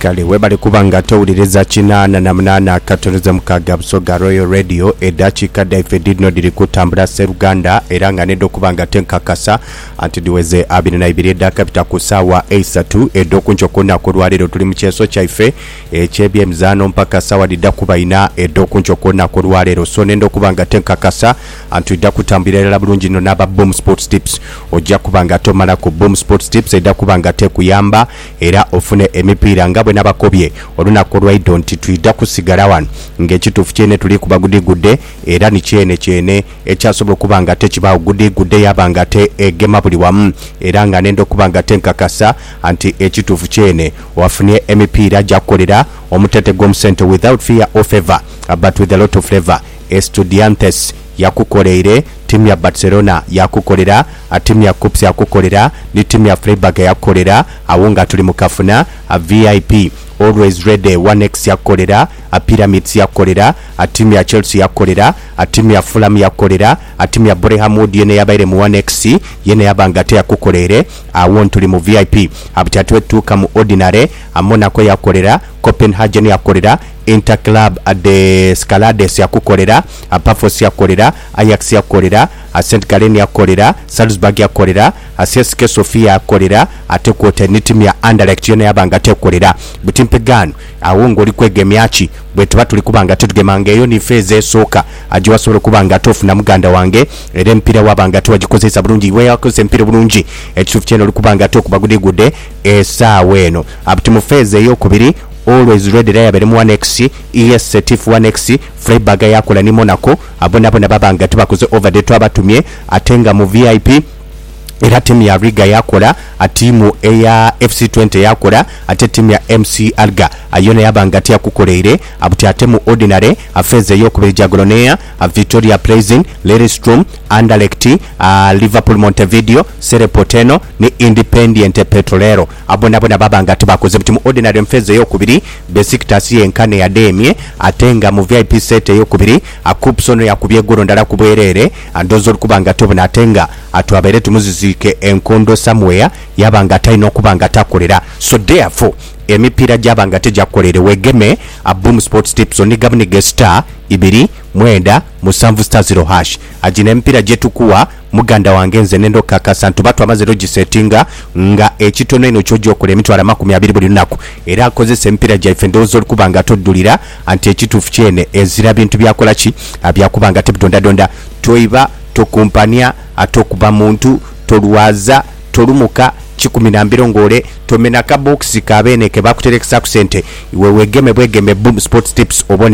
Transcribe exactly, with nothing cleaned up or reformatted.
kale webale kubanga towuliriza kinana na munana katoneza mukaga busoga Royal Radio edakika daife didno diri kutambula Seruganda era nga neddo kubanga tenkakasa anti diweze abiri na ibiri edaka pita kusawa esatu eddo kuncho kona kulwaliro tuli mu kyeso kyaife ekyebye mzano mpaka sawa dida kubaina eddo kuncho kona kulwaliro so nendo kubanga tenkakasa anti dida kutambulira bulungi no naba Boom Sports Tips ojja kubanga tomala ku Boom Sports Tips edda kubanga tekuyamba era ofune emipiira ngabwe nabakobye olunaku lwaido nti twidda kusigala wano ng'ekituufu kyene tuli kuba gudi gudde era ni kyene kyene ekyasobola okuba nga tekibaawo gudi gudde yaba nga te egema buli wamu era nga nendo okuba nga tenkakasa anti ekituufu kyene wafunye emipiira gyakukolera omutete gw'omusente without fear or favor but with a lot of flavor. Estudiantes yakukoleire, timu ya Barcelona yakukolera, timu ya Cups yakukolera, ni timu ya Freiburg yakukolera, awunga tuli mukafuna a V I P always ready one X yakukolera, a Pyramids yakukolera, a timu ya Chelsea yakukolera, a timu ya Fulham yakukolera, a timu ya Boreham Wood yene yabaire mu one X yene yabangate yakukolere, awon tuli mu V I P abutatu tuka mu ordinary, a Monaco yakukolera, Copenhagen yakukolera, Inter Club de Scalades yakukolera, a Pafos yakukolera, Ajax yakukolera, a Saint Gallen yakukolera, Salzburg yakukolera, a C S K Sofia yakukolera, ate kwote ni timu ya Anderlecht yene yabangate yakukolera. Butimpegano awongo oli kwegemyachi bwe tuba tuli kubanga tutugema eyo ni feze soka ajiwa solo kubanga tofu na muganda wange ere mpira wabanga tuwagikozesa bulungi we yakoze mpira bulungi ekitufu kyeno oli kubanga tokuba gude gude esa weno abutimu feze yo kubiri always ready raya bere mu one X E S Setif one X Freiburg yakola ni Monaco abona abona babanga tubakoze over the twabatumye atenga mu V I P era timu ya Riga yakola atimu eya F C twenty yakola ate timu ya M C Alga ayone yabangati yakukoleire abuti ate mu ordinary afeze yo kubiri Jagiellonian a Victoria Plzen Lillestrøm Anderlecht a Liverpool Montevideo Cerro Porteño ni Independiente Petrolero abona abona babangati bakoze mu ordinary mfeze yo kubiri Besiktas yenkane ya Demie atenga mu V I P set yo kubiri akupsono yakubye goro ndala kubwerere andozo kubanga tobona atenga atwabere tumuzizi ke enkondo somewhere yabanga taino kubanga takolera so therefore emipira jabanga tejakolere wegeme a Boom Sports Tips oni gabni star ibiri mwenda musanvu star zero hash ajina empira jetukuwa muganda wange nze nendo kakasa ntubatu amazero gisetinga nga ekitono ino chojo okole emitwala makumi abiri buli lunaku era akozesa empira jaife ndozo kubanga toddulira anti ekitufu kyene ezira bintu byakola ki abyakubanga tebidonda donda toiba tokumpania atokuba muntu tolwaza tolumuka kikumi na mbiri ngole tomena ka box kabene ke bakuterekisa ku sente iwe wegeme bwegeme Boom Sports Tips obone